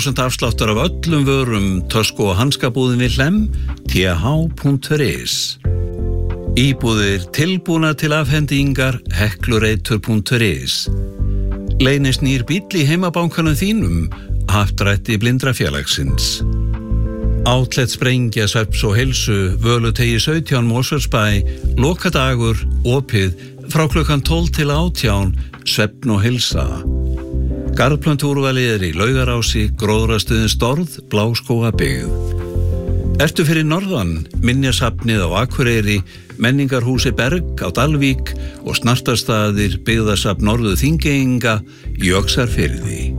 20% afsláttur af öllum vörum tösku- og hanskabúðin við Hlemm, th.is. Íbúðir tilbúna til afhendingar, heklureitur.is. Leynist nýr bíll í heimabankanum þínum, happdrætti Blindrafélagsins. Outlet sprengja svefns og heilsu, Völutegi 17 Mosfellsbæ, lokadagur, opið, frá klukkan 12 til 18, svefn og heilsa. Garðplöntúrvalið í Laugarási, Gróðrarstöðin Storð, Bláskógabyggð. Ertu fyrir norðan, minjasafnið á Akureyri, menningarhúsi Berg á Dalvík og snartarstaðir byggðasafn Norður Þingeyinga í Öxarfirði.